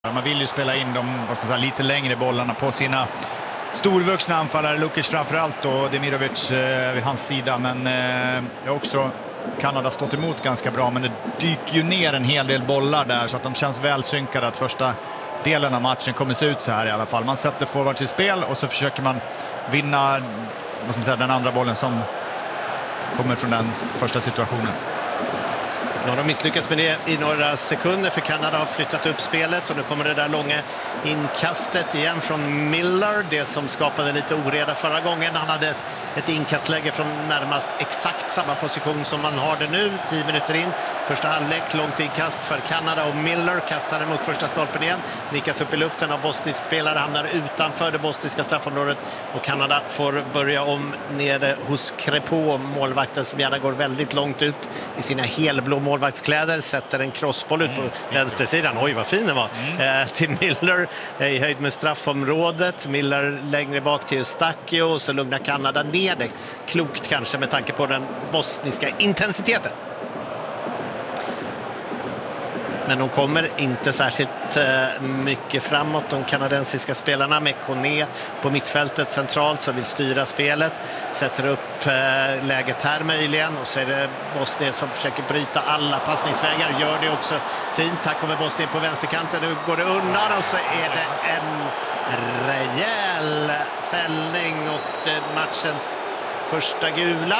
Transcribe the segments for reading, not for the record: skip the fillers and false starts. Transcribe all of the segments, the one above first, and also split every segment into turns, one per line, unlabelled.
Man vill ju spela in de lite längre bollarna på sina storvuxna anfallare, Lukic framförallt och Demirovic vid hans sida, men också Kanada stått emot ganska bra, men det dyker ju ner en hel del bollar där så att de känns väl synkade att första delen av matchen kommer se ut så här i alla fall. Man sätter forwards i spel och så försöker man vinna den andra bollen som kommer från den första situationen.
Nu har de misslyckats med det i några sekunder, för Kanada har flyttat upp spelet och nu kommer det där långa inkastet igen från Miller, det som skapade lite oreda förra gången. Han hade ett inkastläge från närmast exakt samma position som man har det nu, 10 minuter in. Första halvlek, långt inkast för Kanada och Miller kastar den mot första stolpen igen. Nickas upp i luften av bosnisk spelare, hamnar utanför det bosniska straffområdet och Kanada får börja om nere hos Crépeau, målvakten som gärna går väldigt långt ut i sina helblå målvaktskläder, sätter en crossboll ut på vänstersidan. Oj, vad fin den var. Till Miller i höjd med straffområdet. Miller längre bak till Eustáquio och så lugnar Kanada ner det. Klokt kanske med tanke på den bosniska intensiteten. Men de kommer inte särskilt mycket framåt, de kanadensiska spelarna, med Kone på mittfältet centralt som vill styra spelet. Sätter upp läget här möjligen, och så är det Bosnien som försöker bryta alla passningsvägar. Gör det också fint. Här kommer Bosnien på vänsterkanten. Nu går det undan och så är det en rejäl fällning och det är matchens första gula.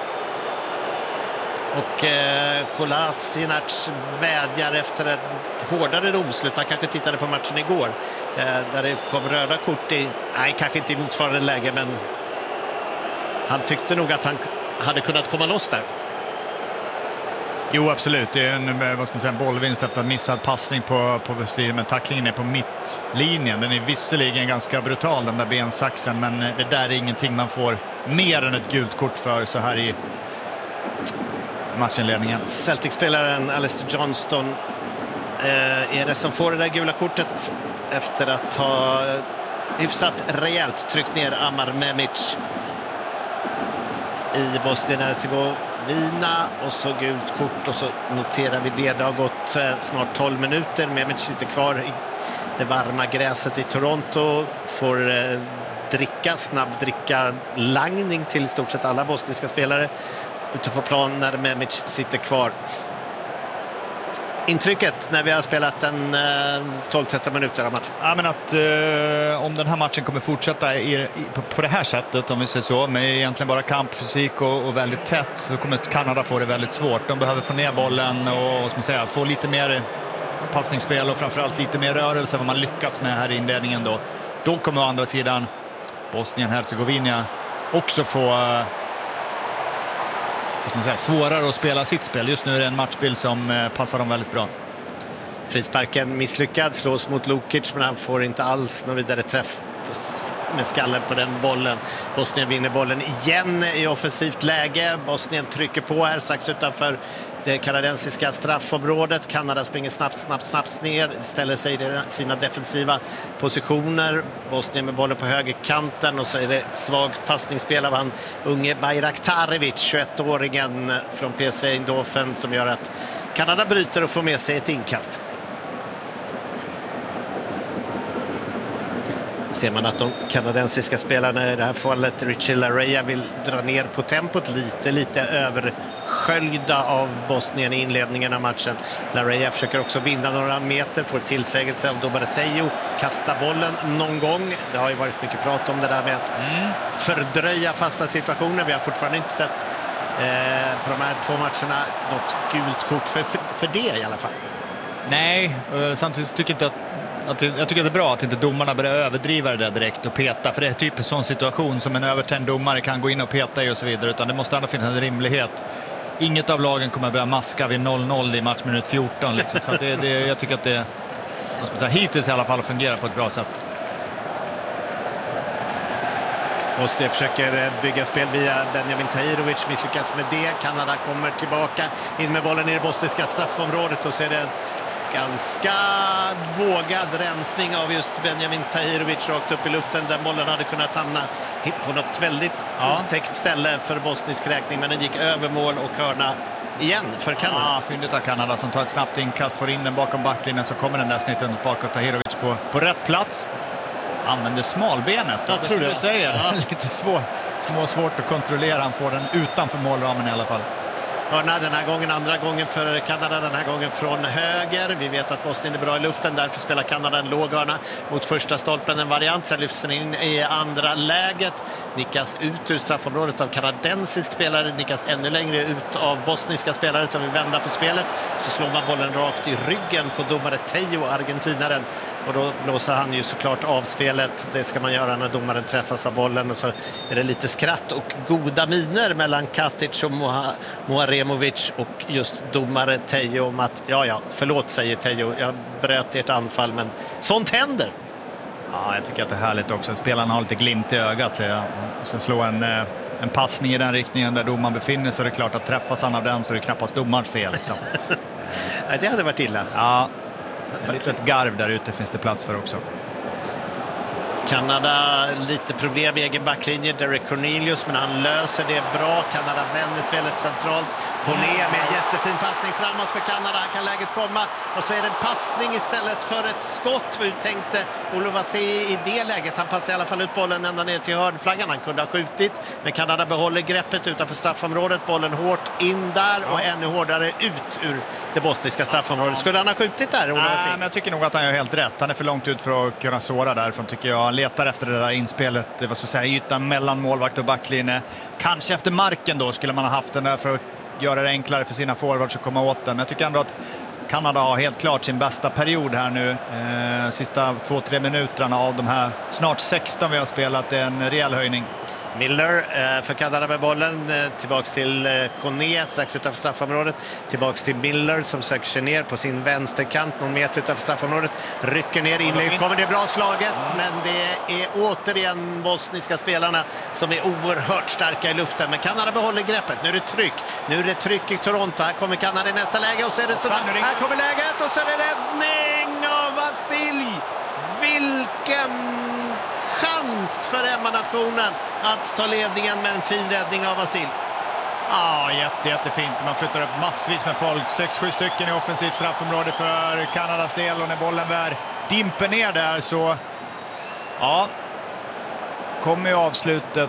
Och Kolasinac vädjar efter ett hårdare domslut. Han kanske tittade på matchen igår där det kom röda kort i, nej, kanske inte i motsvarande läge, men han tyckte nog att han hade kunnat komma loss där.
Jo, absolut. Det är en bollvinst efter en missad passning på men tacklingen är på mittlinjen. Den är visserligen ganska brutal, den där bensaxen, men det där är ingenting man får mer än ett gult kort för så här i matchinledningen.
Celtic-spelaren Alistair Johnston är det som får det där gula kortet efter att ha hyfsat rejält tryckt ner Amar Memic i Bosnien-Hercegovina, och så gult kort, och så noterar vi det. Det har gått snart 12 minuter. Memic sitter kvar i det varma gräset i Toronto, får snabbdricka langning till i stort sett alla bosniska spelare ute på plan när Memic sitter kvar. Intrycket när vi har spelat en 12-13 minuter av matchen?
Ja, men att om den här matchen kommer fortsätta på det här sättet, om vi säger så, med egentligen bara kamp, fysik och väldigt tätt, så kommer Kanada få det väldigt svårt. De behöver få ner bollen och få lite mer passningsspel och framförallt lite mer rörelse än vad man lyckats med här i inledningen då. Då kommer å andra sidan Bosnien-Hercegovina också få svårare att spela sitt spel. Just nu är det en matchbild som passar dem väldigt bra.
Frisparken misslyckad, slås mot Lukic, men han får inte alls någon vidare träff med skallen på den bollen. Bosnien vinner bollen igen i offensivt läge. Bosnien trycker på här strax utanför det kanadensiska straffområdet. Kanada springer snabbt ner, ställer sig i sina defensiva positioner. Bosnien med bollen på högerkanten, och så är det svagt passningsspel av han unge Bayraktarevic, 21-åringen från PSV Eindhoven, som gör att Kanada bryter och får med sig ett inkast. Ser man att de kanadensiska spelarna i det här fallet, Richie Laryea, vill dra ner på tempot lite översköljda av Bosnien i inledningen av matchen. Laryea försöker också vinna några meter, får tillsägelse av Dobarateo, kasta bollen någon gång. Det har ju varit mycket prat om det där med att fördröja fasta situationer. Vi har fortfarande inte sett på de här 2 matcherna något gult kort för det i alla fall.
Nej, samtidigt tycker jag inte jag tycker att det är bra att inte domarna börjar överdriva det där direkt och peta, för det är typ en sån situation som en övertänd domare kan gå in och peta i och så vidare, utan det måste ändå finnas en rimlighet. Inget av lagen kommer börja maska vid 0-0 i matchminut 14 liksom. Så att jag tycker att det hittills i alla fall fungerar på ett bra sätt.
Bosnien försöker bygga spel via Benjamin Tahirovic, misslyckas med det. Kanada kommer tillbaka in med bollen i det bosniska straffområdet, och så är det ganska vågad rensning av just Benjamin Tahirovic rakt upp i luften, där bollen hade kunnat hamna på något väldigt otäckt ställe för bosnisk räkning, men den gick över mål och hörna igen för Kanada.
Ja, fyndigt av Kanada som tar ett snabbt inkast, får in den bakom backlinjen, så kommer den där snitten bakåt. Tahirovic på rätt plats. Använder smalbenet.
Jag tror
du säger. Ja. Lite svårt att kontrollera. Han får den utanför målramen i alla fall.
Hörna den här gången, andra gången för Kanada, den här gången från höger. Vi vet att Bosnien är bra i luften, därför spelar Kanada en låg hörna mot första stolpen, en variant. Sen lyfts den in i andra läget, nickas ut ur straffområdet av kanadensisk spelare, nickas ännu längre ut av bosniska spelare som vill vända på spelet. Så slår man bollen rakt i ryggen på domare Teo, argentinaren. Och då blåser han ju såklart av spelet. Det ska man göra när domaren träffas av bollen. Och så är det lite skratt och goda miner mellan Katic och Moaremovic och just domare Teo om att förlåt, säger Teo, jag bröt ert anfall, men sånt händer.
Ja, jag tycker att det är härligt också. Spelarna har lite glimt i ögat. Så slå en passning i den riktningen där domaren befinner sig. Det är klart att träffas han av den så är det knappast domarens fel. Liksom.
Nej, det hade varit illa.
Ja. Ett litet garv där ute finns det plats för också.
Kanada lite problem i egen backlinje. Derek Cornelius, men han löser det bra. Kanada vänder spelet centralt. Corné med en jättefin passning framåt för Kanada. Här kan läget komma. Och så är det en passning istället för ett skott. Hur tänkte Olof Vasil i det läget? Han passar i alla fall ut bollen ända ner till hörnflaggan. Han kunde ha skjutit. Men Kanada behåller greppet utanför straffområdet. Bollen hårt in där och ännu hårdare ut ur det bosniska straffområdet. Skulle han ha skjutit där, Olof Vasil?
Men jag tycker nog att han gör helt rätt. Han är för långt ut för att kunna såra därifrån, tycker jag. Han letar efter det där inspelet, vad ska jag säga, ytan mellan målvakt och backlinje. Kanske efter marken då skulle man ha haft den där för att göra det enklare för sina forwards att komma åt den. Men jag tycker ändå att Kanada har helt klart sin bästa period här nu. Sista 2-3 minuterna av de här snart 16 vi har spelat. Det är en rejäl höjning.
Miller för Kanada med bollen, tillbaks till Corné strax utanför straffområdet, tillbaks till Miller som söker sig ner på sin vänsterkant någon meter utanför straffområdet, rycker ner inlägget, kommer det bra slaget, men det är återigen bosniska spelarna som är oerhört starka i luften, men Kanada behåller greppet. Nu är det tryck i Toronto, här kommer Kanada i nästa läge och så är det här kommer läget och så är det räddning av Vasil. Vilken chans för hemmanationen att ta ledningen med en fin räddning av Vasil.
Ja, jättefint. Man flyttar upp massvis med folk. 6-7 stycken i offensivt straffområde för Kanadas del. Och när bollen där dimper ner där så kommer ju avslutet.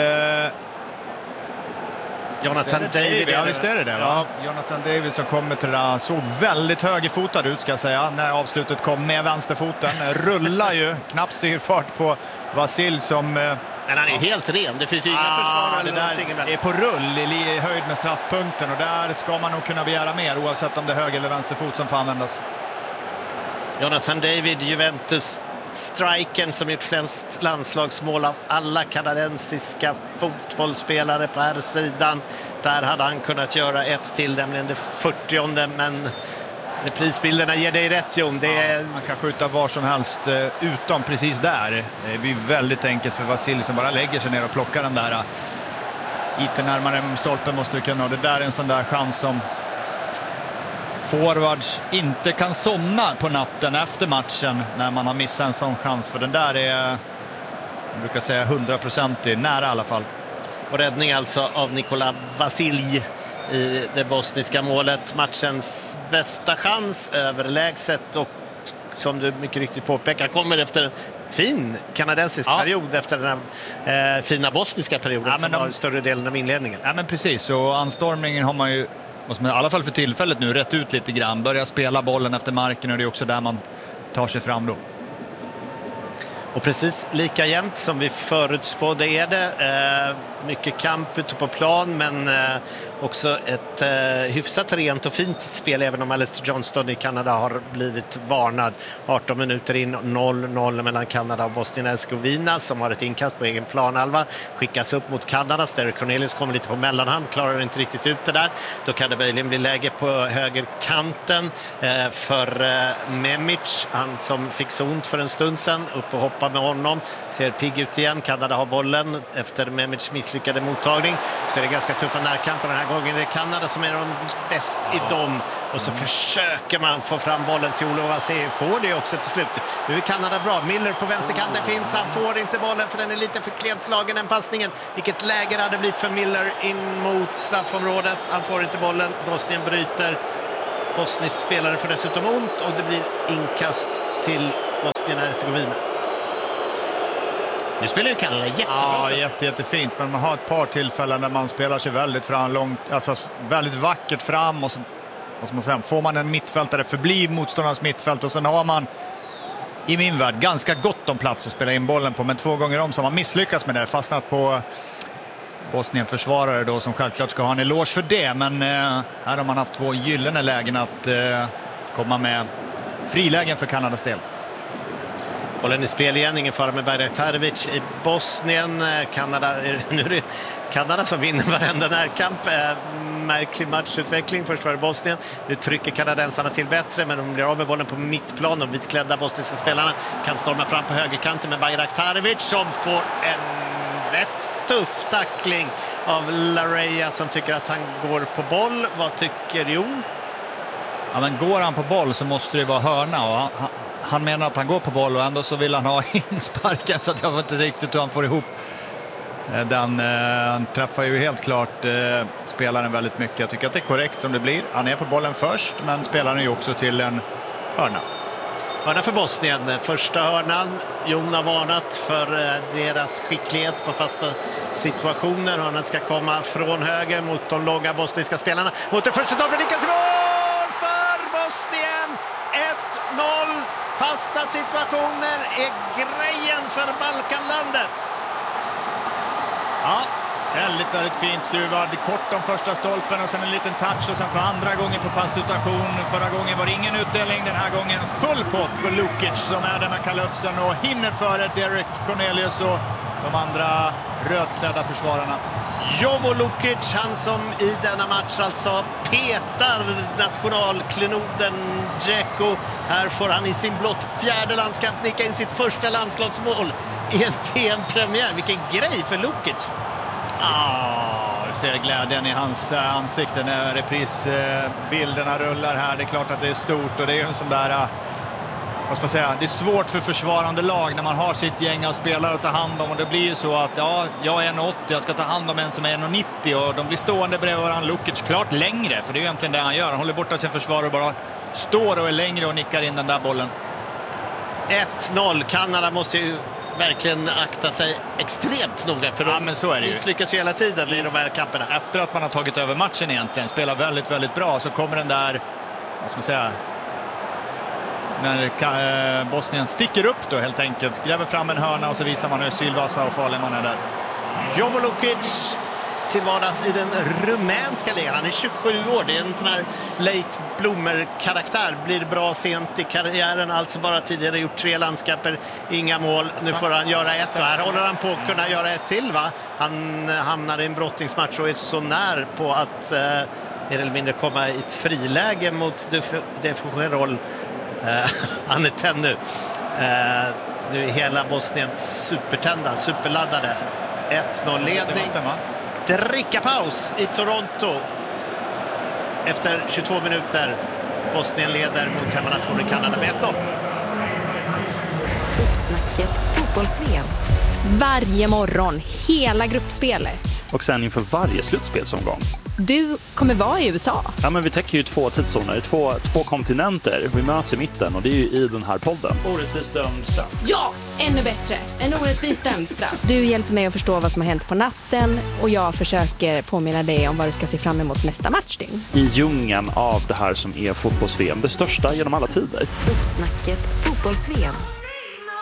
Jonathan David.
Ja, visst är det. Va? Jonathan David som kommer till det där. Såg väldigt högerfotad ut, ska jag säga, när avslutet kom med vänsterfoten. Rullar ju, knappt styrfart på Vasil som...
Men han är helt ren, det finns ju inga försvar eller någonting.
Det är på rull i höjd med straffpunkten och där ska man nog kunna begära mer oavsett om det är höger eller vänsterfot som får användas.
Jonathan David, Juventus striken som gjort flest landslagsmål av alla kanadensiska fotbollsspelare på här sidan. Där hade han kunnat göra ett till, nämligen det 40:e, men prisbilderna ger dig rätt, Jon.
Man kan skjuta var som helst utom precis där. Det blir väldigt enkelt för Vasil som bara lägger sig ner och plockar den där. Lite närmare stolpen måste vi kunna. Och det där är en sån där chans som forwards inte kan somna på natten efter matchen när man har missat en sån chans. För den där är, jag brukar säga, 100% nära i alla fall.
Och räddning alltså av Nikola Vasil i det bosniska målet. Matchens bästa chans, överlägset, och som du mycket riktigt påpekar kommer efter en fin kanadensisk period, efter den här fina bosniska perioden som var större delen av inledningen.
Ja, men precis, och anstormningen har man ju, måste man, i alla fall för tillfället nu, rätt ut lite grann. Börja spela bollen efter marken och det är också där man tar sig fram då.
Och precis lika jämnt som vi förutspådde är det. Mycket kamp ute på plan, men också ett hyfsat rent och fint spel, även om Alistair Johnston i Kanada har blivit varnad. 18 minuter in, 0-0 mellan Kanada och Bosnien-Hercegovina, som har ett inkast på egen planhalva. Skickas upp mot Kanada. Derek Cornelius kommer lite på mellanhand, klarar inte riktigt ut det där. Då kan det möjligen bli läge på högerkanten för Memic, han som fick så ont för en stund sedan. Upp och hoppa med honom, ser pigg ut igen. Kanada har bollen efter Memics misslyckande misslyckade mottagning. Så är det ganska tuffa närkamper den här gången. Det är Kanada som är de bäst i dem. Och så försöker man få fram bollen till Olof Asé. Får det också till slut. Nu är Kanada bra. Miller på vänsterkanten finns. Han får inte bollen för den är lite för klent slagen den passningen. Vilket läge hade blivit för Miller in mot straffområdet. Han får inte bollen. Bosnien bryter. Bosnisk spelare får dessutom ont och det blir inkast till Bosnien-Hercegovina. Nu spelar ju Kanada jättebra.
Ja, jättefint. Men man har ett par tillfällen där man spelar sig väldigt fram, långt, alltså väldigt vackert fram och så får man en mittfältare förbi motståndarens mittfält och sen har man i min värld ganska gott om plats att spela in bollen på, men 2 gånger om så har man misslyckats med det, fastnat på Bosnien-försvarare då som självklart ska ha en eloge för det, men här har man haft 2 gyllene lägen att komma med frilägen för Kanadas del.
Bollen i spel igen, ingen fara med Bajraktarevic i Bosnien. Nu är det Kanada som vinner varenda närkamp. Märklig matchutveckling. Först var det Bosnien. Nu trycker kanadensarna till bättre, men de blir av med bollen på mittplan. De vitklädda bosniska spelarna kan storma fram på högerkanten med Bajraktarevic som får en rätt tuff tackling av Lareya som tycker att han går på boll. Vad tycker Jon?
Ja, men går han på boll så måste det vara hörna och han menar att han går på boll och ändå så vill han ha in sparken så att jag vet inte riktigt hur han får ihop den. Han träffar ju helt klart spelaren väldigt mycket. Jag tycker att det är korrekt som det blir. Han är på bollen först men spelar ju också till en hörna.
Hörna för Bosnien. Första hörnan. Jon har varnat för deras skicklighet på fasta situationer. Hörnan ska komma från höger mot de långa bosniska spelarna. Mot det första stoppet. Lyckas i mål för Bosnien. 1-0. Fasta situationer är grejen för Balkanlandet.
Ja, väldigt fint skruvad. Kort om första stolpen och sen en liten touch och sen för andra gången på fast situation. Förra gången var det ingen utdelning, den här gången full pott för Lukic som är där med kalufsen och hinner före Derek Cornelius och de andra rödklädda försvararna.
Jovo Lukic, han som i denna match alltså petar nationalklenoden Dzeko. Här får han i sin blott 4:e landskamp nicka in sitt första landslagsmål i en VM-premiär. Vilken grej för Lukic!
Jag ser glädjen i hans ansikte när reprisbilderna rullar här. Det är klart att det är stort och det är ju en sån där... Vad ska man säga? Det är svårt för försvarande lag när man har sitt gäng av spelare att ta hand om och det blir ju så att jag är 1,80, jag ska ta hand om en som är 1,90 och de blir stående bredvid varandra. Lukic klart längre, för det är ju egentligen det han gör. Han håller borta sin försvarare och bara står och är längre och nickar in den där bollen.
1-0. Kanada måste ju verkligen akta sig extremt noga för
men så är det ju.
Misslyckas ju hela tiden i de här kamperna.
Efter att man har tagit över matchen egentligen, spelar väldigt bra, så kommer den där, vad ska man säga, när Bosnien sticker upp då helt enkelt, gräver fram en hörna och så visar man hur sylvassa och farlig man är där.
Jovo Lukic till vardags i den rumänska ligan. Han är 27 år, det är en sån här late bloomer-karaktär. Blir bra sent i karriären, alltså bara tidigare gjort 3 landskamper, inga mål. Nu får han göra 1 och här håller han på att kunna göra 1 till, va? Han hamnar i en brottningsmatch och är så när på att mer eller mindre komma i ett friläge mot Defugerol. Han är tänd nu. Nu är hela Bosnien supertända, superladdade. 1-0 ledning. Drickapaus i Toronto. Efter 22 minuter. Bosnien leder mot hemmanationen Kanada med 1-0.
Uppsnacket fotbolls-VM.
Varje morgon, hela gruppspelet.
Och sen inför varje slutspelsomgång.
Du kommer vara i USA.
Ja, men vi täcker ju 2 tidszoner, två kontinenter. Vi möts i mitten och det är ju i den här podden. Orättvist dömd straff.
Ja, ännu bättre. En orättvist dömd straff. Du hjälper mig att förstå vad som har hänt på natten och jag försöker påminna dig om vad du ska se fram emot nästa matchdygn.
I djungeln av det här som är fotbolls-VM, det största genom alla tider.
Uppsnacket fotbolls-VM.